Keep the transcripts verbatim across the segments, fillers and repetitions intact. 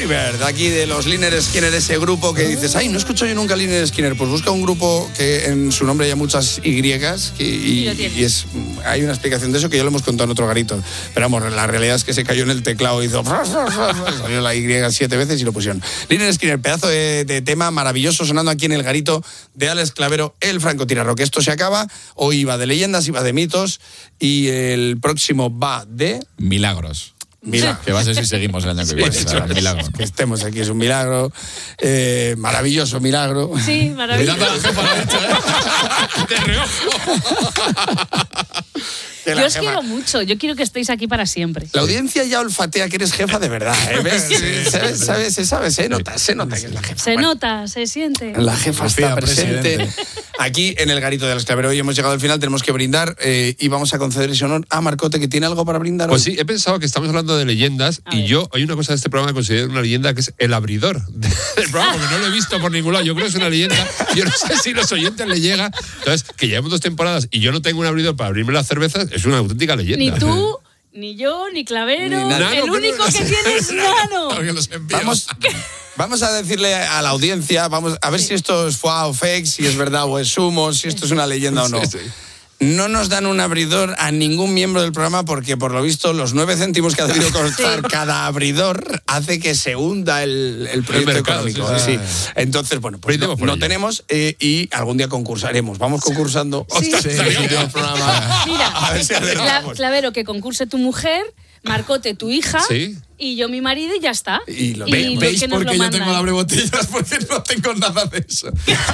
River, de aquí de los Lynyrd Skynyrd, ese grupo que dices, ay, no escucho yo nunca Lynyrd Skynyrd. Pues busca un grupo que en su nombre haya muchas Y que, y, y es, hay una explicación de eso que ya lo hemos contado en otro garito. Pero vamos, la realidad es que se cayó en el teclado y hizo salió la Y siete veces y lo pusieron. Lynyrd Skynyrd, pedazo de, de tema maravilloso sonando aquí en el garito de Alex Clavero, el francotirador. Que esto se acaba, hoy va de leyendas, iba de mitos y el próximo va de... Milagros. Milagro. Que va a ser si seguimos el año que viene. Sí, ¿sabes? Milagro. Que estemos aquí es un milagro. Eh, maravilloso milagro. Sí, maravilloso. Mirad a la jefa, lo ha hecho, ¿eh? De reojo. Que Yo la os jefa- quiero mucho, yo quiero que estéis aquí para siempre. La audiencia ya olfatea que eres jefa de verdad, ¿eh? ¿Ves? Sí. ¿Sabes? ¿Sabes? Se sabe, se nota, se nota que es la jefa. Se Bueno, nota, se siente. La jefa está Lucía, presente presidente. aquí en el garito de Alex Clavero. Hoy hemos llegado al final, tenemos que brindar eh, y vamos a conceder ese honor a Marcote, que tiene algo para brindar Pues hoy. sí, he pensado que estamos hablando de leyendas A y ver. yo hay una cosa de este programa que considero una leyenda que es el abridor del programa, porque no lo he visto por ningún lado. Yo creo que es una leyenda. Yo no sé si los oyentes le llega. Entonces, que llevamos dos temporadas y yo no tengo un abridor para abrirme las cervezas, es una auténtica leyenda. Ni tú, ni yo, ni Clavero. Ni Nano. El Nano, único pero- que tiene es Nano. Porque los envíos. Vamos, vamos a decirle a la audiencia, vamos a ver si esto es foie o fake, si es verdad o es humo, si esto es una leyenda o no. Sí, sí. No nos dan un abridor a ningún miembro del programa porque, por lo visto, los nueve céntimos que ha debido costar cada abridor hace que se hunda el, el proyecto mercado, económico. sí, Sí, sí. Entonces, bueno, pues no, Brindemos por no ello. tenemos eh, y algún día concursaremos. Vamos concursando. Sí. Ostras, Sí. hasta el último programa. Mira, A ver si Cla- acertamos. Clavero, que concurse tu mujer, Marcote, tu hija, Sí. y yo mi marido y ya está. Y lo- Y Ve- los ¿Veis que nos por lo qué yo mandan. tengo la botellas? Porque no tengo nada de eso.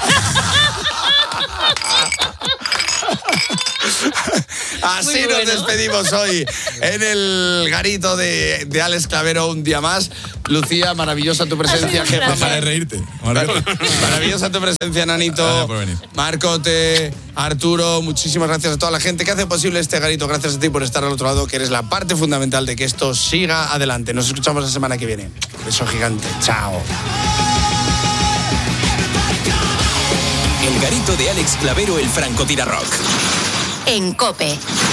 Así Muy nos bueno. despedimos hoy en el garito de, de Alex Clavero un día más. Lucía, maravillosa tu presencia, Ha sido un jefa. placer. Para reírte. Margarita. Maravillosa tu presencia, Nanito. Gracias por venir. Marcote, Arturo, muchísimas gracias a toda la gente que hace posible este garito. Gracias a ti por estar al otro lado, que eres la parte fundamental de que esto siga adelante. Nos escuchamos la semana que viene. Un beso gigante. Chao. El garito de Alex Clavero, el francotirador. En COPE.